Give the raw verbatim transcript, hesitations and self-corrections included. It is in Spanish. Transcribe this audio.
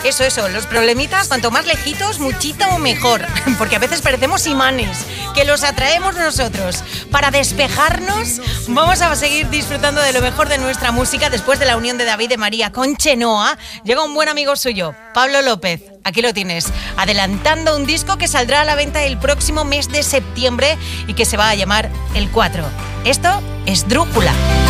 Eso, eso, los problemitas, cuanto más lejitos, muchito mejor. Porque a veces parecemos imanes, que los atraemos nosotros. Para despejarnos, vamos a seguir disfrutando de lo mejor de nuestra música. Después de la unión de David y María con Chenoa, llega un buen amigo suyo, Pablo López. Aquí lo tienes, adelantando un disco que saldrá a la venta el próximo mes de septiembre y que se va a llamar El cuatro. Esto es Drújula.